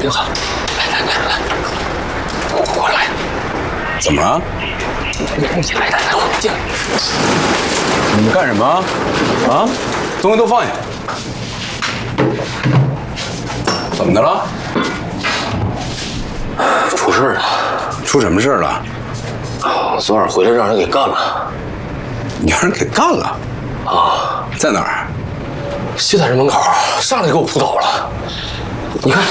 别喊！来，过来！ 怎么了？ 你进来，进来！ 你们干什么？啊？东西都放下！怎么的了？ 出事了！ 出什么事了？ 我昨晚回来让人给干了。 你让人给干了？ 啊， 在哪儿？ 就在这门口，上来给我扑倒了。你看，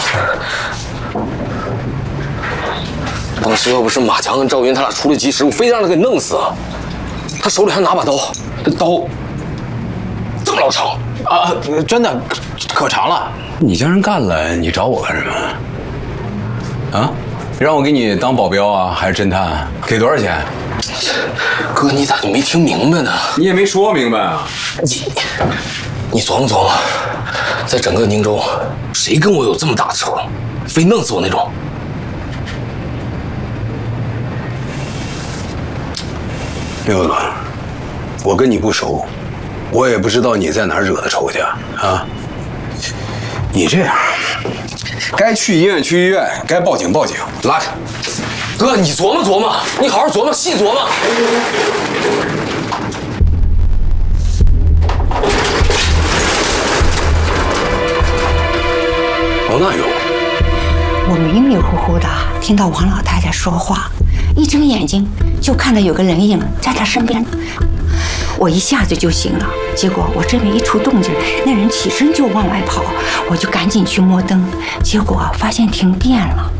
当时要不是马强跟赵云他俩出来及时，我非让他给弄死。他手里还拿把刀，这刀这么老长啊！真的，可长了。 你将人干了，你找我干什么？啊？让我给你当保镖啊，还是侦探？给多少钱？ 哥，你咋就没听明白呢？ 你也没说明白啊！ 你琢磨琢磨，在整个宁州，谁跟我有这么大的仇，非弄死我那种？ 六子，我跟你不熟，我也不知道你在哪儿惹的仇去啊！你这样，该去医院去医院，该报警报警，拉开。 哥，你琢磨琢磨，你好好琢磨，细琢磨。 王大勇， 我迷迷糊糊的听到王老太太说话，一睁眼睛就看到有个人影在她身边，我一下子就醒了。结果我这边一出动静，那人起身就往外跑，我就赶紧去摸灯，结果发现停电了。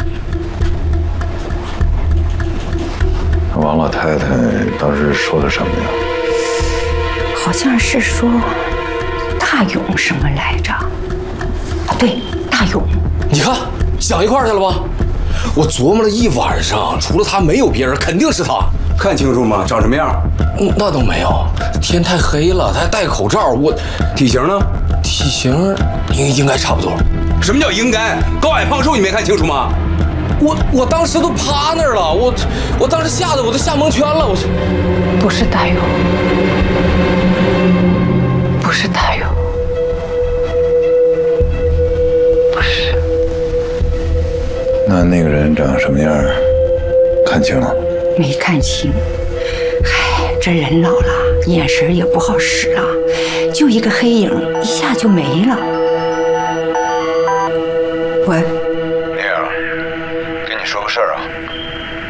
王老太太当时说了什么呀？ 好像是说大勇什么来着？啊，对，大勇。 你看，想一块儿去了吧？我琢磨了一晚上，除了他没有别人，肯定是他。 看清楚吗？长什么样？ 那倒没有，天太黑了，他还戴口罩。我体型呢？ 体型应该差不多。 什么叫应该？高矮胖瘦你没看清楚吗？ 我当时都趴那儿了，我当时吓得我都吓蒙圈了。 不是大勇，不是大勇，不是。 那个人长什么样？看清了？ 没看清。嗨，这人老了，眼神也不好使了，就一个黑影，一下就没了。喂。 丽儿，跟你说个事儿啊。